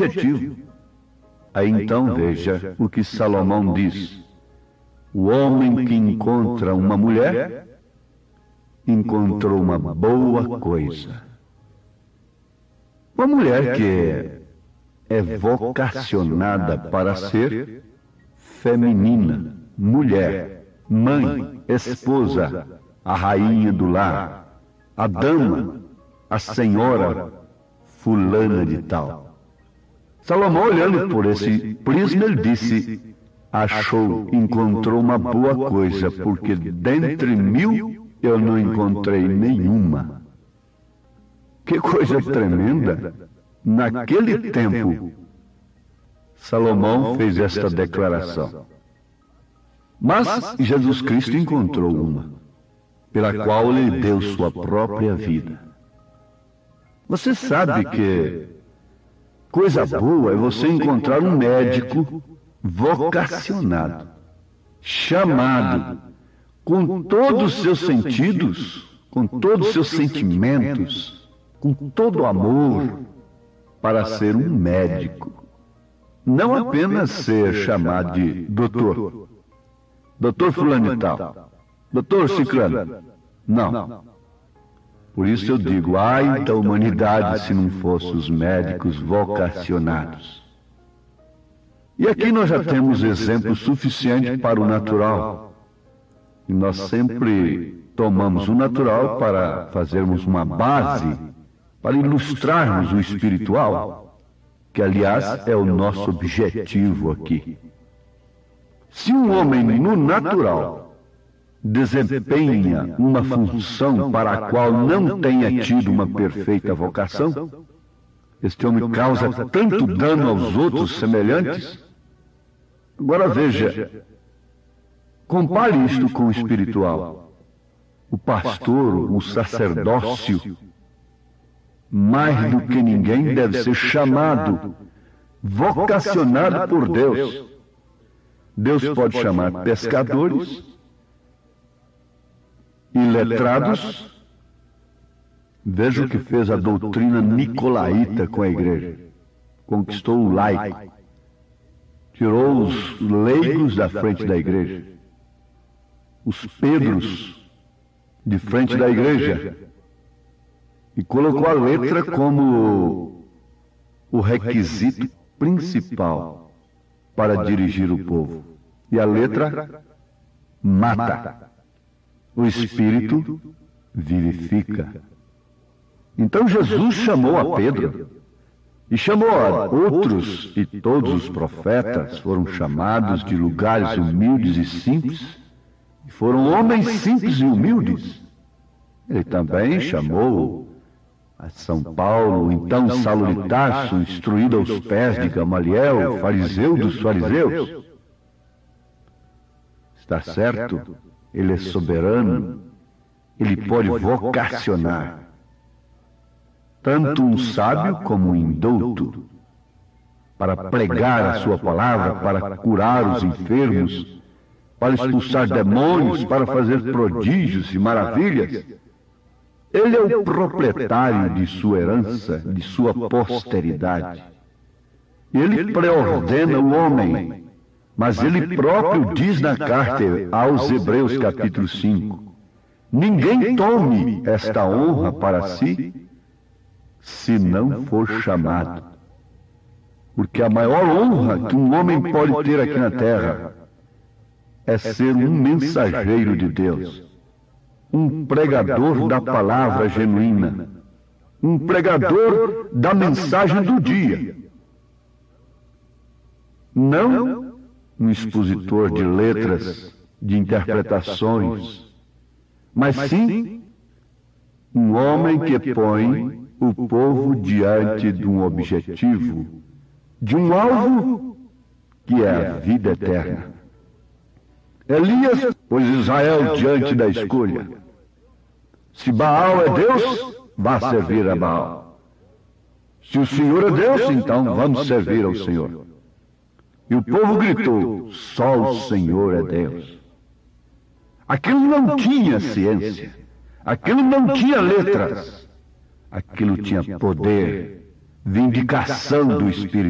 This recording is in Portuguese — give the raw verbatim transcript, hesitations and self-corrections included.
objetivo. Aí então veja o que Salomão diz: o homem que encontra uma mulher encontrou uma boa coisa. Uma mulher que é, é vocacionada para ser feminina, mulher, mãe, esposa, a rainha do lar, a dama, a senhora fulana de tal. Salomão, olhando por esse prisma, ele disse: achou, encontrou uma boa coisa, porque dentre mil eu não encontrei nenhuma. Que coisa tremenda! Naquele tempo, Salomão fez esta declaração. Mas Jesus Cristo encontrou uma, pela qual ele deu sua própria vida. Você sabe que coisa boa é você encontrar um médico vocacionado, chamado, com todos os seus sentidos, com todos os seus sentimentos, com todo o amor, para ser um médico. Não apenas ser chamado de doutor, doutor fulano e tal, doutor ciclano. Não. Por isso eu digo, ai da humanidade se não fossem os médicos vocacionados. E aqui nós já temos exemplos suficientes para o natural. E nós sempre tomamos o natural para fazermos uma base, para ilustrarmos o espiritual, que aliás é o nosso objetivo aqui. Se um homem no natural desempenha uma função para a qual não tenha tido uma perfeita vocação, este homem causa tanto dano aos outros semelhantes. Agora veja, compare isto com o espiritual. O pastor, o sacerdócio, mais do que ninguém deve ser chamado, vocacionado por Deus. Deus pode chamar pescadores, iletrados. Veja o que fez a doutrina nicolaíta com a igreja. Conquistou o laico. Tirou os leigos da frente da igreja. Os Pedros de frente da igreja. E colocou a letra como o requisito principal para dirigir o povo. E a letra mata. O Espírito vivifica. Então Jesus chamou a Pedro, e chamou a outros, e todos os profetas foram chamados de lugares humildes e simples, e foram homens simples e humildes. Ele também chamou a São Paulo, então Saulo de Tarso, instruído aos pés de Gamaliel, fariseu dos fariseus. Está certo? Ele é soberano, ele pode vocacionar tanto um sábio como um indouto para pregar a sua palavra, para curar os enfermos, para expulsar demônios, para fazer prodígios e maravilhas. Ele é o proprietário de sua herança, de sua posteridade. Ele preordena o homem, mas ele próprio diz na carta aos Hebreus, capítulo cinco, ninguém tome esta honra para si, se não for chamado. Porque a maior honra que um homem pode ter aqui na terra é ser um mensageiro de Deus, um pregador da palavra genuína, um pregador da mensagem do dia. Não um expositor de letras, de interpretações, mas sim um homem que põe o povo diante de um objetivo, de um alvo que é a vida eterna. Elias pôs Israel diante da escolha. Se Baal é Deus, vá servir a Baal. Se o Senhor é Deus, então vamos servir ao Senhor. E o povo gritou, só o Senhor é Deus. Aquilo não tinha ciência, aquilo não tinha letras, aquilo tinha poder, vindicação do Espírito